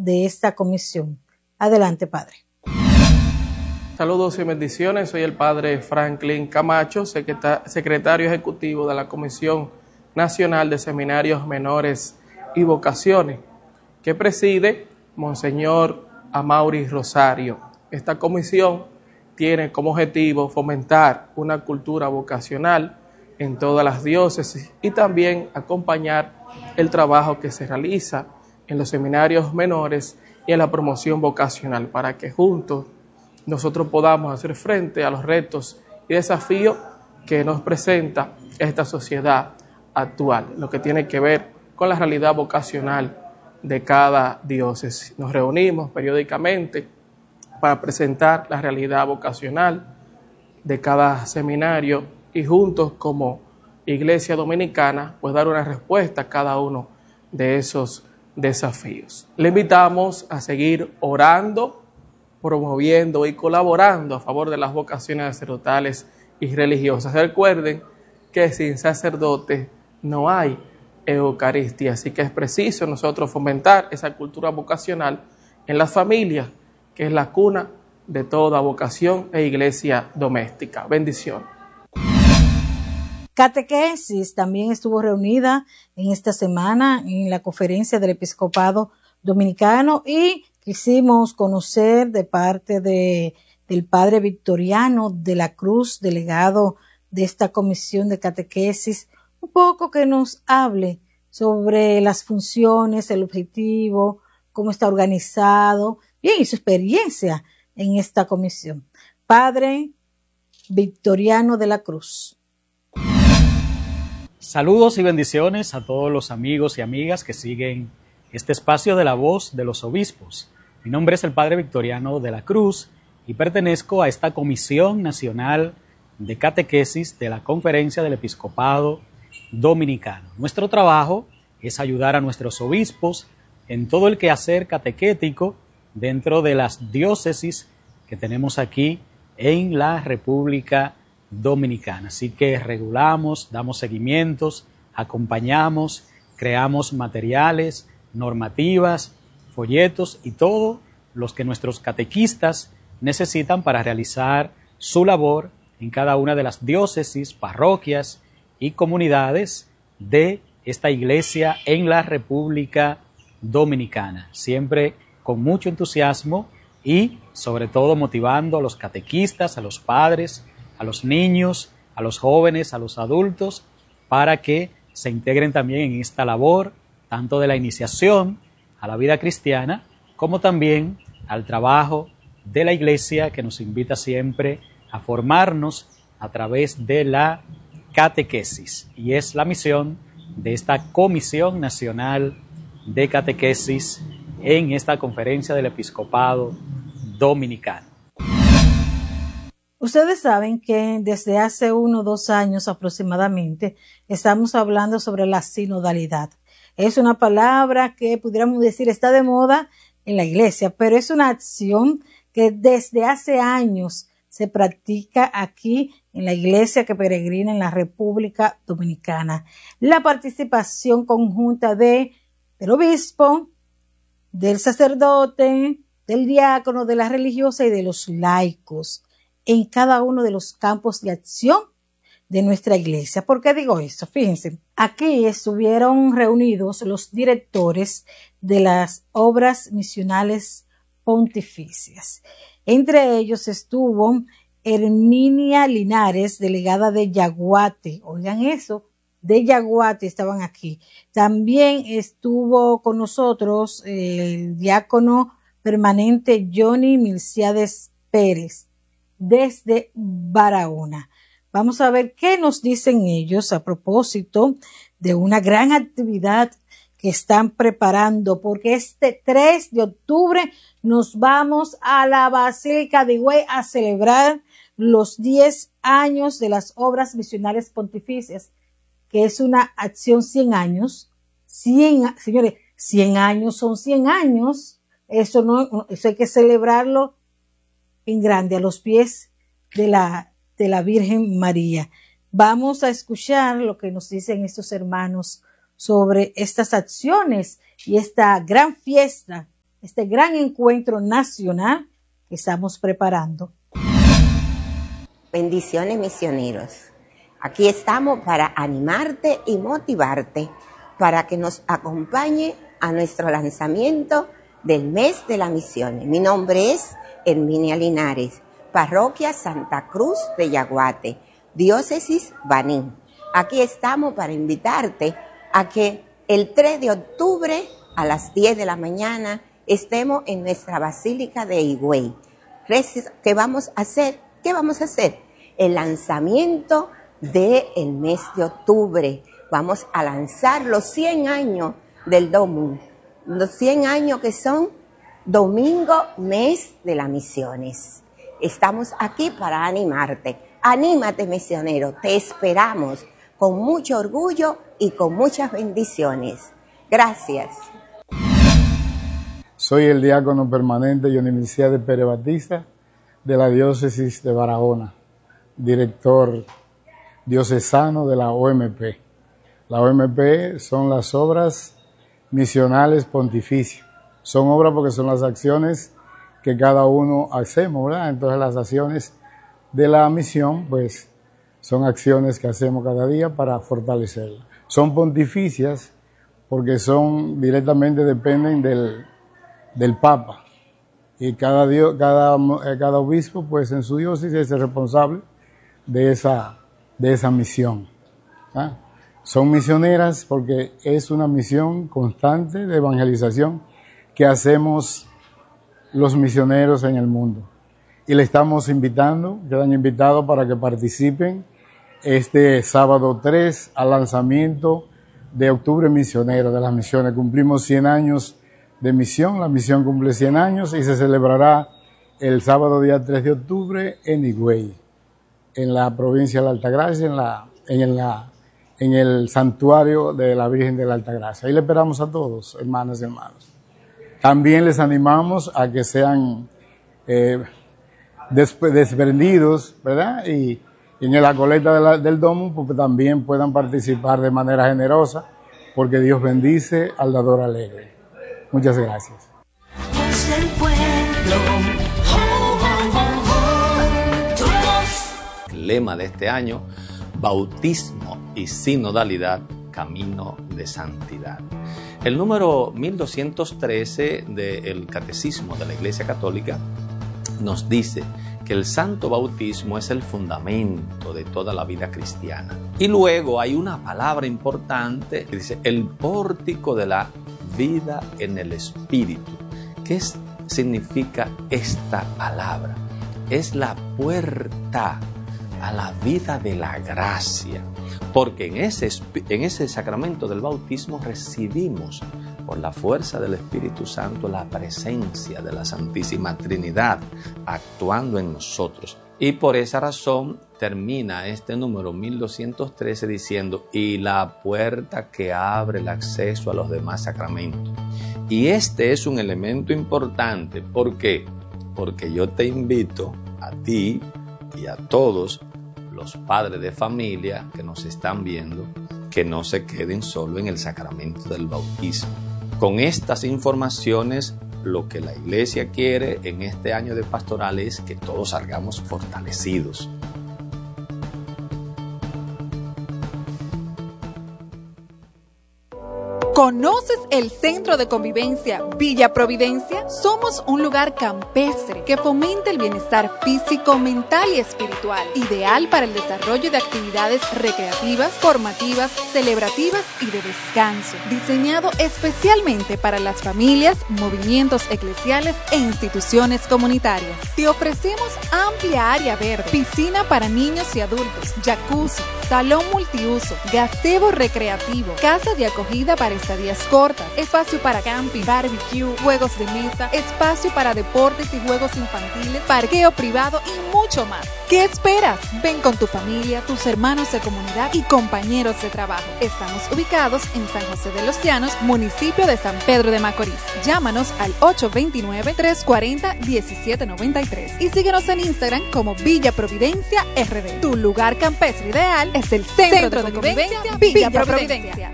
de esta comisión. Adelante, padre. Saludos y bendiciones. Soy el padre Franklin Camacho, secretario ejecutivo de la Comisión Nacional de Seminarios Menores y Vocaciones, que preside Monseñor Amaury Rosario. Esta comisión tiene como objetivo fomentar una cultura vocacional en todas las diócesis y también acompañar el trabajo que se realiza en los seminarios menores y en la promoción vocacional para que juntos nosotros podamos hacer frente a los retos y desafíos que nos presenta esta sociedad actual, lo que tiene que ver con la realidad vocacional de cada diócesis. Nos reunimos periódicamente para presentar la realidad vocacional de cada seminario y juntos como Iglesia Dominicana pues dar una respuesta a cada uno de esos desafíos. Le invitamos a seguir orando, promoviendo y colaborando a favor de las vocaciones sacerdotales y religiosas. Recuerden que sin sacerdote no hay Eucaristía, así que es preciso nosotros fomentar esa cultura vocacional en las familias, que es la cuna de toda vocación e iglesia doméstica. Bendición. Catequesis también estuvo reunida en esta semana en la conferencia del Episcopado Dominicano y quisimos conocer de parte del padre Victoriano de la Cruz, delegado de esta comisión de catequesis, un poco que nos hable sobre las funciones, el objetivo, cómo está organizado, bien, y su experiencia en esta comisión. Padre Victoriano de la Cruz. Saludos y bendiciones a todos los amigos y amigas que siguen este espacio de la voz de los obispos. Mi nombre es el Padre Victoriano de la Cruz y pertenezco a esta Comisión Nacional de Catequesis de la Conferencia del Episcopado Dominicano. Nuestro trabajo es ayudar a nuestros obispos en todo el quehacer catequético dentro de las diócesis que tenemos aquí en la República Dominicana. Así que regulamos, damos seguimientos, acompañamos, creamos materiales, normativas, folletos y todo los que nuestros catequistas necesitan para realizar su labor en cada una de las diócesis, parroquias y comunidades de esta iglesia en la República Dominicana, siempre con mucho entusiasmo y sobre todo motivando a los catequistas, a los padres, a los niños, a los jóvenes, a los adultos, para que se integren también en esta labor, tanto de la iniciación a la vida cristiana, como también al trabajo de la Iglesia, que nos invita siempre a formarnos a través de la catequesis. Y es la misión de esta Comisión Nacional de Catequesis en esta Conferencia del Episcopado Dominicano. Ustedes saben que desde hace 1 o 2 años aproximadamente estamos hablando sobre la sinodalidad. Es una palabra que pudiéramos decir está de moda en la iglesia, pero es una acción que desde hace años se practica aquí en la iglesia que peregrina en la República Dominicana. La participación conjunta del obispo, del sacerdote, del diácono, de la religiosa y de los laicos en cada uno de los campos de acción de nuestra iglesia. ¿Por qué digo esto? Fíjense, aquí estuvieron reunidos los directores de las obras misionales pontificias. Entre ellos estuvo Herminia Linares, delegada de Yaguate. Oigan eso, de Yaguate estaban aquí. También estuvo con nosotros el diácono permanente Johnny Milciades Pérez, desde Barahona. Vamos a ver qué nos dicen ellos a propósito de una gran actividad que están preparando, porque este 3 de octubre nos vamos a la Basílica de Higüey a celebrar los 10 años de las obras misionales pontificias, que es una acción 100 años. Señores, 100 años son 100 años. Eso hay que celebrarlo en grande, a los pies de la Virgen María. Vamos a escuchar lo que nos dicen estos hermanos sobre estas acciones y esta gran fiesta este gran encuentro nacional que estamos preparando. Bendiciones, misioneros. Aquí estamos para animarte y motivarte para que nos acompañe a nuestro lanzamiento del mes de la misión. Mi nombre es Herminia Linares, Parroquia Santa Cruz de Yaguate, Diócesis Baní. Aquí estamos para invitarte a que el 3 de octubre a las 10 de la mañana estemos en nuestra Basílica de Higüey. ¿Qué vamos a hacer? El lanzamiento del mes de octubre. Vamos a lanzar los 100 años del DOMUN. Los 100 años que son Domingo, mes de las misiones. Estamos aquí para animarte. Anímate, misionero. Te esperamos con mucho orgullo y con muchas bendiciones. Gracias. Soy el diácono permanente Johnny Milciades Pérez Batista de la diócesis de Barahona, director diocesano de la OMP. La OMP son las obras misionales pontificias. Son obras porque son las acciones que cada uno hacemos, ¿verdad? Entonces las acciones de la misión, pues, son acciones que hacemos cada día para fortalecerla. Son pontificias porque directamente dependen del Papa. Y cada obispo, pues, en su diócesis es el responsable de esa misión. ¿Ah? Son misioneras porque es una misión constante de evangelización que hacemos los misioneros en el mundo. Y le estamos invitando, quedan invitados para que participen este sábado 3 al lanzamiento de Octubre Misionero de las Misiones. Cumplimos 100 años de misión, la misión cumple 100 años y se celebrará el sábado día 3 de octubre en Higüey, en la provincia de la Altagracia, en el santuario de la Virgen de la Altagracia. Ahí le esperamos a todos, hermanas y hermanos. También les animamos a que sean desprendidos, ¿verdad? Y en la colecta del DOMUN, porque también puedan participar de manera generosa, porque Dios bendice al dador alegre. Muchas gracias. El lema de este año: bautismo y sinodalidad, camino de santidad. El número 1213 del Catecismo de la Iglesia Católica nos dice que el santo bautismo es el fundamento de toda la vida cristiana. Y luego hay una palabra importante que dice el pórtico de la vida en el Espíritu. ¿Qué significa esta palabra? Es la puerta a la vida de la gracia, porque en ese sacramento del bautismo recibimos por la fuerza del Espíritu Santo la presencia de la Santísima Trinidad actuando en nosotros. Y por esa razón termina este número 1213 diciendo: y la puerta que abre el acceso a los demás sacramentos. Y este es un elemento importante. ¿Por qué? Porque yo te invito a ti y a todos los padres de familia que nos están viendo, que no se queden solo en el sacramento del bautismo. Con estas informaciones, lo que la Iglesia quiere en este año de pastoral es que todos salgamos fortalecidos. ¿Conoces el Centro de Convivencia Villa Providencia? Somos un lugar campestre que fomenta el bienestar físico, mental y espiritual, ideal para el desarrollo de actividades recreativas, formativas, celebrativas y de descanso, diseñado especialmente para las familias, movimientos eclesiales e instituciones comunitarias. Te ofrecemos amplia área verde, piscina para niños y adultos, jacuzzi, salón multiuso, gazebo recreativo, casa de acogida para estadías cortas, espacio para camping, barbecue, juegos de mesa, espacio para deportes y juegos infantiles, parqueo privado y mucho más. ¿Qué esperas? Ven con tu familia, tus hermanos de comunidad y compañeros de trabajo. Estamos ubicados en San José de los Llanos, municipio de San Pedro de Macorís. Llámanos al 829-340-1793 y síguenos en Instagram como Villa Providencia RD. Tu lugar campestre ideal es el Centro de Convivencia Villa Providencia.